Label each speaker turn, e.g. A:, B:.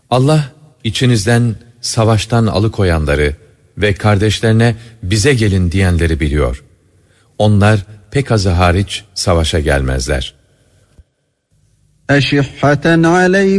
A: Allah içinizden savaştan alıkoyanları ve kardeşlerine bize gelin diyenleri biliyor. Onlar pek azı hariç savaşa gelmezler.
B: أشحة عليكم